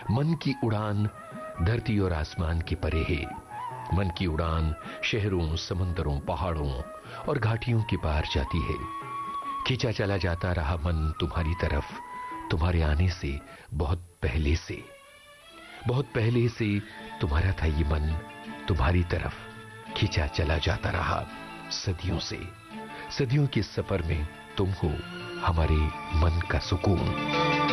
मन की उड़ान धरती और आसमान के परे है। मन की उड़ान शहरों, समंदरों, पहाड़ों और घाटियों के पार जाती है। खींचा चला जाता रहा मन तुम्हारी तरफ, तुम्हारे आने से बहुत पहले से। बहुत पहले से तुम्हारा था ये मन, तुम्हारी तरफ खींचा चला जाता रहा। सदियों से, सदियों के सफर में तुम हो हमारे मन का सुकून।